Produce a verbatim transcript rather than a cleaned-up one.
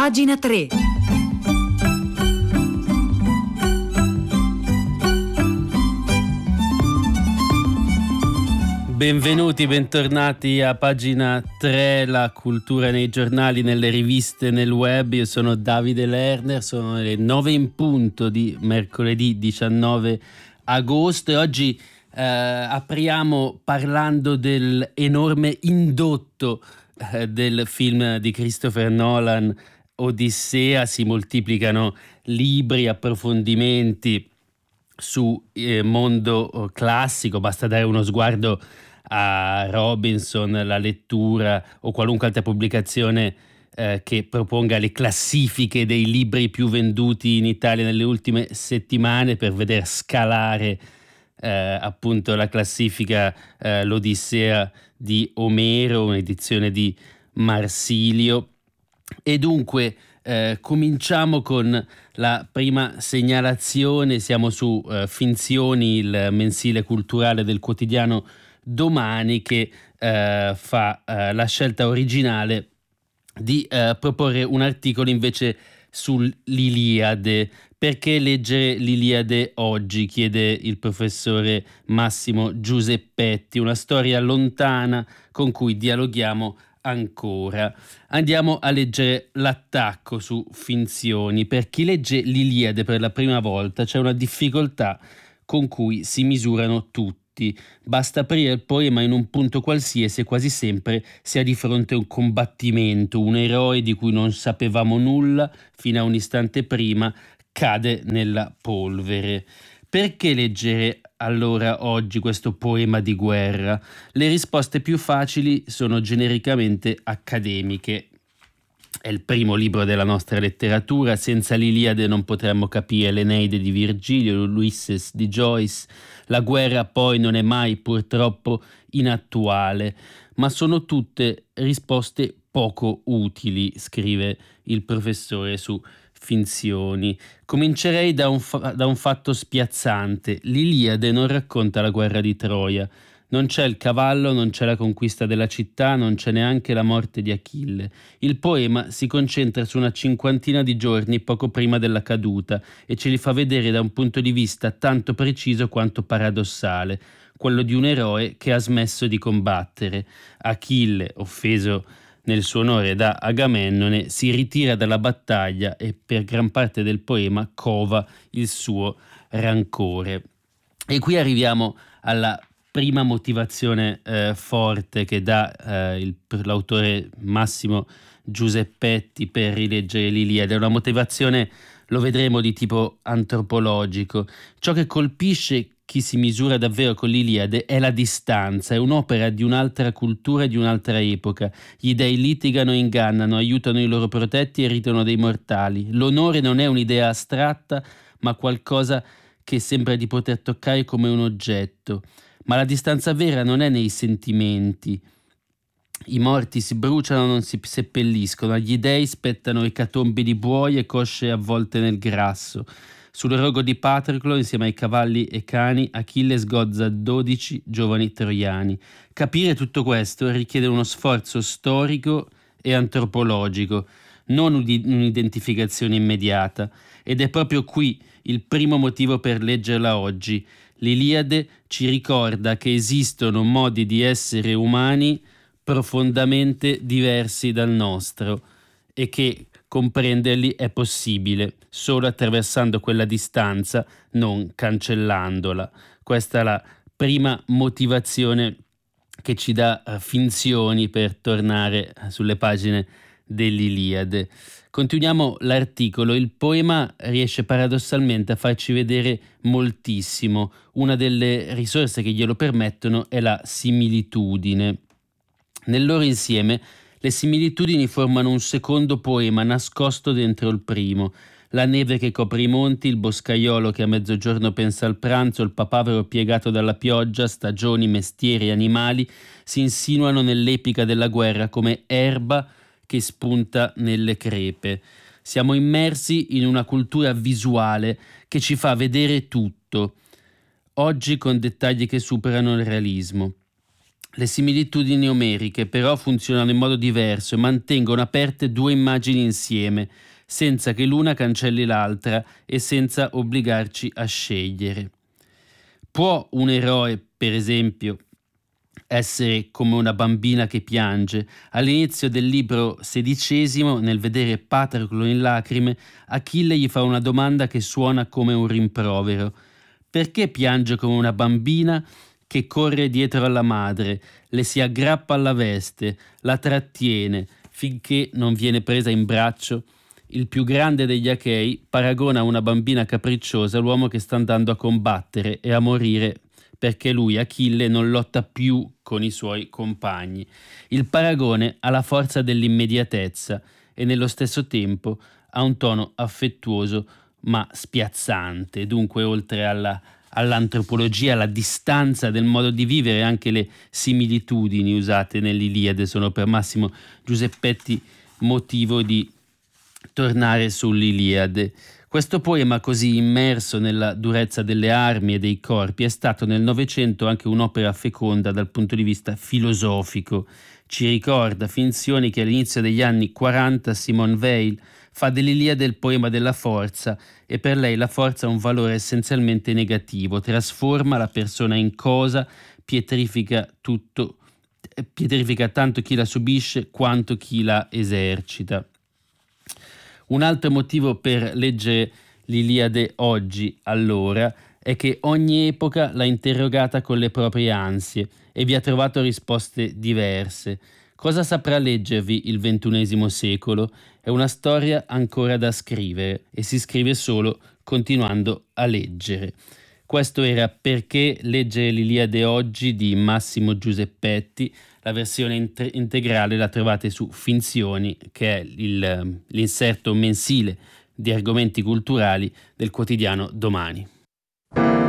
Pagina tre. Benvenuti, bentornati a Pagina tre, la cultura nei giornali, nelle riviste, nel web. Io sono Davide Lerner, sono le nove in punto di mercoledì diciannove agosto e oggi eh, apriamo parlando dell'enorme indotto eh, del film di Christopher Nolan, Odissea. Si moltiplicano libri, approfondimenti su eh, mondo classico, basta dare uno sguardo a Robinson, la lettura o qualunque altra pubblicazione eh, che proponga le classifiche dei libri più venduti in Italia nelle ultime settimane per vedere scalare eh, appunto la classifica eh, l'Odissea di Omero, un'edizione di Marsilio. E dunque eh, cominciamo con la prima segnalazione. Siamo su eh, Finzioni, il mensile culturale del quotidiano Domani, che eh, fa eh, la scelta originale di eh, proporre un articolo invece sull'Iliade. Perché leggere l'Iliade oggi? Chiede il professore Massimo Giuseppetti. Una storia lontana con cui dialoghiamo ancora. Andiamo a leggere l'attacco su Finzioni. Per chi legge l'Iliade per la prima volta c'è una difficoltà con cui si misurano tutti. Basta aprire il poema in un punto qualsiasi e quasi sempre si ha di fronte a un combattimento. Un eroe di cui non sapevamo nulla fino a un istante prima cade nella polvere. Perché leggere allora oggi questo poema di guerra? Le risposte più facili sono genericamente accademiche. È il primo libro della nostra letteratura. Senza l'Iliade non potremmo capire l'Eneide di Virgilio, l'Ulysses di Joyce. La guerra poi non è mai purtroppo inattuale, ma sono tutte risposte poco utili, scrive il professore su Finzioni. Comincerei da un, fa- da un fatto spiazzante. L'Iliade non racconta la guerra di Troia. Non c'è il cavallo, non c'è la conquista della città, non c'è neanche la morte di Achille. Il poema si concentra su una cinquantina di giorni poco prima della caduta e ce li fa vedere da un punto di vista tanto preciso quanto paradossale, quello di un eroe che ha smesso di combattere. Achille, offeso nel suo onore da Agamennone, si ritira dalla battaglia e per gran parte del poema cova il suo rancore. E qui arriviamo alla prima motivazione eh, forte che dà eh, il, l'autore Massimo Giuseppetti per rileggere l'Iliade. È una motivazione, lo vedremo, di tipo antropologico. Ciò che colpisce chi si misura davvero con l'Iliade è la distanza, è un'opera di un'altra cultura e di un'altra epoca. Gli dei litigano e ingannano, aiutano i loro protetti e ridono dei mortali. L'onore non è un'idea astratta, ma qualcosa che sembra di poter toccare come un oggetto. Ma la distanza vera non è nei sentimenti. I morti si bruciano, non si seppelliscono. Agli dei spettano ecatombi di buoi e cosce avvolte nel grasso. Sul rogo di Patroclo, insieme ai cavalli e cani, Achille sgozza dodici giovani troiani. Capire tutto questo richiede uno sforzo storico e antropologico, non un'identificazione immediata. Ed è proprio qui il primo motivo per leggerla oggi. L'Iliade ci ricorda che esistono modi di essere umani profondamente diversi dal nostro e che comprenderli è possibile solo attraversando quella distanza, non cancellandola. Questa è la prima motivazione che ci dà Finzioni per tornare sulle pagine dell'Iliade. Continuiamo l'articolo. Il poema riesce paradossalmente a farci vedere moltissimo. Una delle risorse che glielo permettono è la similitudine. Nel loro insieme le similitudini formano un secondo poema nascosto dentro il primo. La neve che copre i monti, il boscaiolo che a mezzogiorno pensa al pranzo, il papavero piegato dalla pioggia, stagioni, mestieri, animali si insinuano nell'epica della guerra come erba che spunta nelle crepe. Siamo immersi in una cultura visuale che ci fa vedere tutto, oggi con dettagli che superano il realismo. Le similitudini omeriche però funzionano in modo diverso e mantengono aperte due immagini insieme, senza che l'una cancelli l'altra e senza obbligarci a scegliere. Può un eroe, per esempio, essere come una bambina che piange? All'inizio del libro sedicesimo, nel vedere Patroclo in lacrime, Achille gli fa una domanda che suona come un rimprovero. Perché piange come una bambina che corre dietro alla madre, le si aggrappa alla veste, la trattiene finché non viene presa in braccio? Il più grande degli Achei paragona a una bambina capricciosa l'uomo che sta andando a combattere e a morire perché lui, Achille, non lotta più con i suoi compagni. Il paragone ha la forza dell'immediatezza e nello stesso tempo ha un tono affettuoso ma spiazzante. Dunque, oltre alla, all'antropologia, alla distanza del modo di vivere, anche le similitudini usate nell'Iliade sono per Massimo Giuseppetti motivo di tornare sull'Iliade. Questo poema, così immerso nella durezza delle armi e dei corpi, è stato nel Novecento anche un'opera feconda dal punto di vista filosofico. Ci ricorda finzioni che all'inizio degli anni quaranta Simone Weil fa dell'Iliade il poema della forza e per lei la forza ha un valore essenzialmente negativo, trasforma la persona in cosa, pietrifica tutto, pietrifica tanto chi la subisce quanto chi la esercita. Un altro motivo per leggere l'Iliade oggi, allora, è che ogni epoca l'ha interrogata con le proprie ansie e vi ha trovato risposte diverse. Cosa saprà leggervi il ventunesimo secolo? È una storia ancora da scrivere e si scrive solo continuando a leggere. Questo era Perché leggere l'Iliade oggi di Massimo Giuseppetti. La versione int- integrale la trovate su Finzioni, che è il, l'inserto mensile di argomenti culturali del quotidiano Domani.